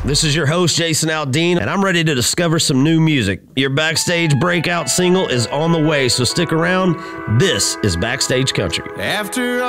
This is your host, Jason Aldean, and I'm ready to discover some new music. Your Backstage breakout single is on the way, so stick around. This is Backstage Country. After